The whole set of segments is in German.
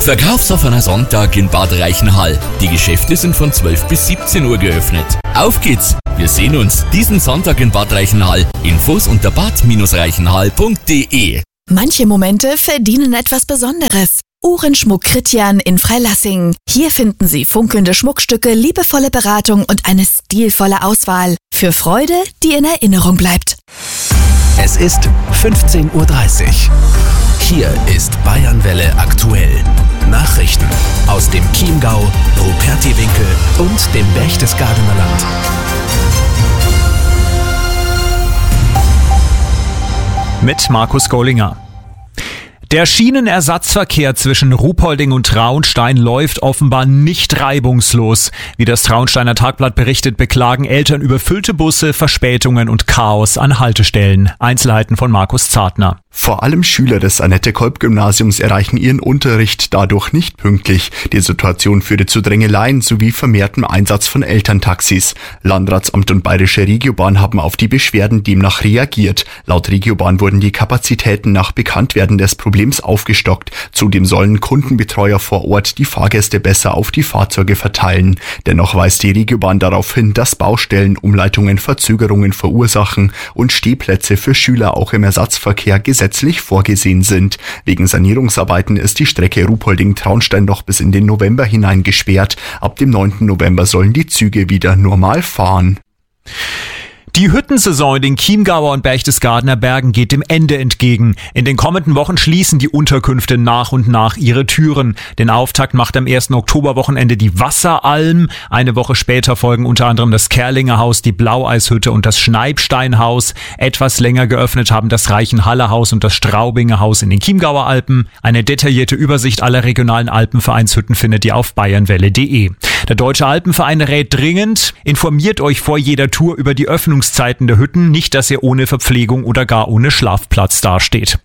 Verkaufsoffener Sonntag in Bad Reichenhall. Die Geschäfte sind von 12 bis 17 Uhr geöffnet. Auf geht's! Wir sehen uns diesen Sonntag in Bad Reichenhall. Infos unter bad-reichenhall.de. Manche Momente verdienen etwas Besonderes. Uhrenschmuck Kritjan in Freilassing. Hier finden Sie funkelnde Schmuckstücke, liebevolle Beratung und eine stilvolle Auswahl. Für Freude, die in Erinnerung bleibt. Es ist 15:30 Uhr. Hier ist Bayernwelle aktuell. Nachrichten aus dem Chiemgau, Rupertiwinkel und dem Berchtesgadener Land. Mit Markus Gollinger. Der Schienenersatzverkehr zwischen Ruhpolding und Traunstein läuft offenbar nicht reibungslos. Wie das Traunsteiner Tagblatt berichtet, beklagen Eltern überfüllte Busse, Verspätungen und Chaos an Haltestellen. Einzelheiten von Markus Zartner. Vor allem Schüler des Annette-Kolb-Gymnasiums erreichen ihren Unterricht dadurch nicht pünktlich. Die Situation führte zu Drängeleien sowie vermehrtem Einsatz von Elterntaxis. Landratsamt und Bayerische Regiobahn haben auf die Beschwerden demnach reagiert. Laut Regiobahn wurden die Kapazitäten nach Bekanntwerden des Problems aufgestockt. Zudem sollen Kundenbetreuer vor Ort die Fahrgäste besser auf die Fahrzeuge verteilen. Dennoch weist die Regiobahn darauf hin, dass Baustellenumleitungen Verzögerungen verursachen und Stehplätze für Schüler auch im Ersatzverkehr gesetzlich vorgesehen sind. Wegen Sanierungsarbeiten ist die Strecke Ruhpolding-Traunstein noch bis in den November hinein gesperrt. Ab dem 9. November sollen die Züge wieder normal fahren. Die Hüttensaison in den Chiemgauer und Berchtesgadener Bergen geht dem Ende entgegen. In den kommenden Wochen schließen die Unterkünfte nach und nach ihre Türen. Den Auftakt macht am 1. Oktoberwochenende die Wasseralm. Eine Woche später folgen unter anderem das Kerlinger Haus, die Blaueishütte und das Schneibsteinhaus. Etwas länger geöffnet haben das Reichenhaller Haus und das Straubinger Haus in den Chiemgauer Alpen. Eine detaillierte Übersicht aller regionalen Alpenvereinshütten findet ihr auf bayernwelle.de. Der Deutsche Alpenverein rät dringend, informiert euch vor jeder Tour über die Öffnungszeiten der Hütten, nicht dass ihr ohne Verpflegung oder gar ohne Schlafplatz dasteht.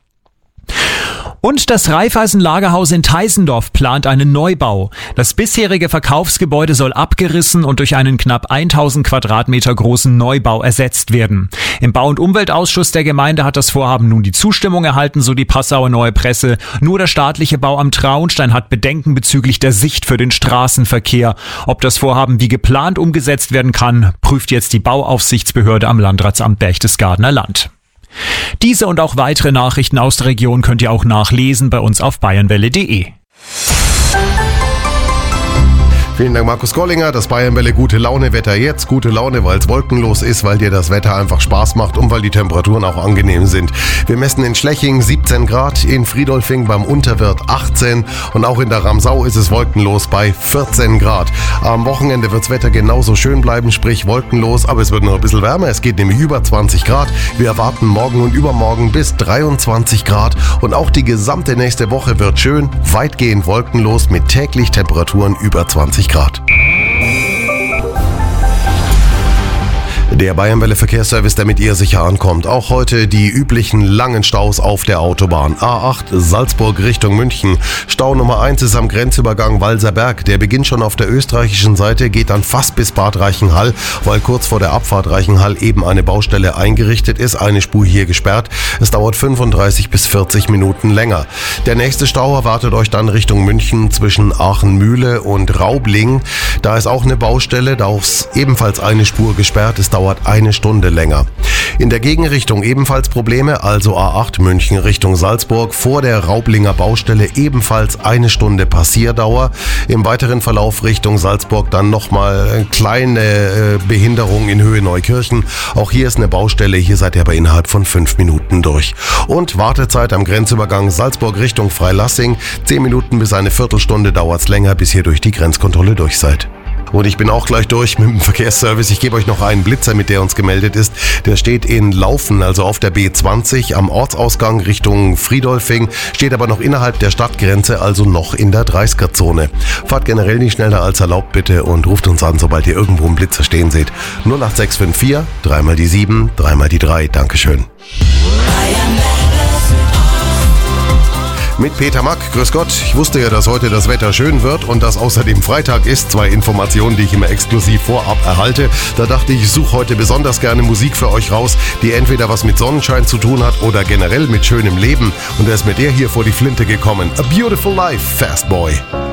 Und das Raiffeisen-Lagerhaus in Teisendorf plant einen Neubau. Das bisherige Verkaufsgebäude soll abgerissen und durch einen knapp 1000 Quadratmeter großen Neubau ersetzt werden. Im Bau- und Umweltausschuss der Gemeinde hat das Vorhaben nun die Zustimmung erhalten, so die Passauer Neue Presse. Nur das staatliche Bauamt Traunstein hat Bedenken bezüglich der Sicht für den Straßenverkehr. Ob das Vorhaben wie geplant umgesetzt werden kann, prüft jetzt die Bauaufsichtsbehörde am Landratsamt Berchtesgadener Land. Diese und auch weitere Nachrichten aus der Region könnt ihr auch nachlesen bei uns auf bayernwelle.de. Vielen Dank, Markus Gollinger. Das Bayernwelle Gute Laune Wetter jetzt. Gute Laune, weil es wolkenlos ist, weil dir das Wetter einfach Spaß macht und weil die Temperaturen auch angenehm sind. Wir messen in Schleching 17 Grad, in Friedolfing beim Unterwert 18 und auch in der Ramsau ist es wolkenlos bei 14 Grad. Am Wochenende wird das Wetter genauso schön bleiben, sprich wolkenlos, aber es wird noch ein bisschen wärmer. Es geht nämlich über 20 Grad. Wir erwarten morgen und übermorgen bis 23 Grad und auch die gesamte nächste Woche wird schön, weitgehend wolkenlos mit täglich Temperaturen über 20 Grad. Der Bayernwelle Verkehrsservice, der mit ihr sicher ankommt. Auch heute die üblichen langen Staus auf der Autobahn. A8 Salzburg Richtung München. Stau Nummer 1 ist am Grenzübergang Walserberg. Der beginnt schon auf der österreichischen Seite, geht dann fast bis Bad Reichenhall, weil kurz vor der Abfahrt Reichenhall eben eine Baustelle eingerichtet ist. Eine Spur hier gesperrt. Es dauert 35 bis 40 Minuten länger. Der nächste Stau erwartet euch dann Richtung München zwischen Aachen-Mühle und Raubling. Da ist auch eine Baustelle, da ist ebenfalls eine Spur gesperrt. Es dauert eine Stunde länger. In der Gegenrichtung ebenfalls Probleme, also A8 München Richtung Salzburg, vor der Raublinger Baustelle ebenfalls eine Stunde Passierdauer. Im weiteren Verlauf Richtung Salzburg dann nochmal eine kleine Behinderung in Höhe Neukirchen. Auch hier ist eine Baustelle, hier seid ihr aber innerhalb von 5 Minuten durch. Und Wartezeit am Grenzübergang Salzburg Richtung Freilassing. 10 Minuten bis eine Viertelstunde dauert es länger, bis ihr durch die Grenzkontrolle durch seid. Und ich bin auch gleich durch mit dem Verkehrsservice. Ich gebe euch noch einen Blitzer, mit der uns gemeldet ist. Der steht in Laufen, also auf der B20 am Ortsausgang Richtung Friedolfing, steht aber noch innerhalb der Stadtgrenze, also noch in der 30er-Zone. Fahrt generell nicht schneller als erlaubt bitte und ruft uns an, sobald ihr irgendwo einen Blitzer stehen seht. 08654 3 mal die 7, 3 mal die 3. Dankeschön. Mit Peter Mack. Grüß Gott. Ich wusste ja, dass heute das Wetter schön wird und dass außerdem Freitag ist. 2 Informationen, die ich immer exklusiv vorab erhalte. Da dachte ich suche heute besonders gerne Musik für euch raus, die entweder was mit Sonnenschein zu tun hat oder generell mit schönem Leben. Und da ist mir der hier vor die Flinte gekommen. A Beautiful Life, Fast Boy.